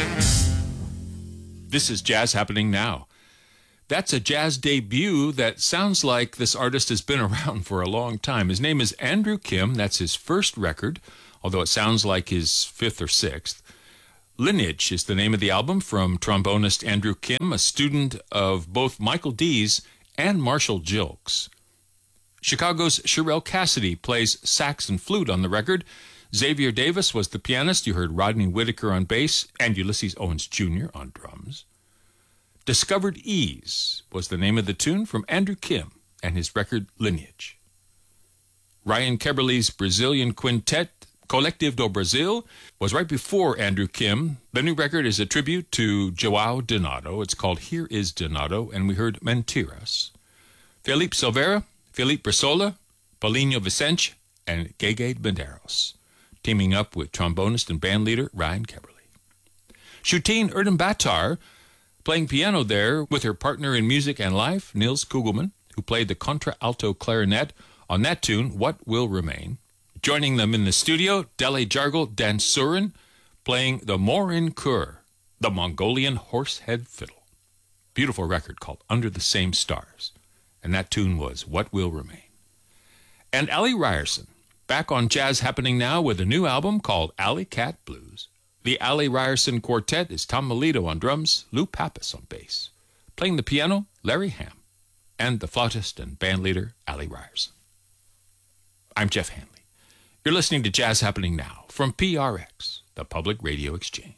This is Jazz Happening Now. That's a jazz debut that sounds like this artist has been around for a long time. His name is Andrew Kim. That's his first record, although it sounds like his fifth or sixth. Lineage is the name of the album from trombonist Andrew Kim, a student of both Michael Dees and Marshall Gilks. Chicago's Sherelle Cassidy plays sax and flute on the record. Xavier Davis was the pianist. You heard Rodney Whitaker on bass and Ulysses Owens Jr. on drums. Discovered Ease was the name of the tune from Andrew Kim and his record Lineage. Ryan Keberle's Brazilian quintet Collective do Brasil was right before Andrew Kim. The new record is a tribute to Joao Donato. It's called Here is Donato, and we heard Mentiras. Felipe Silveira, Felipe Brissola, Paulinho Vicente, and Gege Medeiros, teaming up with trombonist and bandleader Ryan Keberle. Shutine Erdem-Batar, playing piano there with her partner in music and life, Nils Kugelman, who played the contralto clarinet on that tune, What Will Remain. Joining them in the studio, Dele Jargel Dansurin, playing the Morin Kur, the Mongolian horsehead fiddle. Beautiful record called Under the Same Stars. And that tune was What Will Remain. And Allie Ryerson, back on Jazz Happening Now with a new album called Alley Cat Blues. The Allie Ryerson Quartet is Tom Melito on drums, Lou Pappas on bass. Playing the piano, Larry Hamm, and the flautist and bandleader, Allie Ryerson. I'm Jeff Hanley. You're listening to Jazz Happening Now from PRX, the Public Radio Exchange.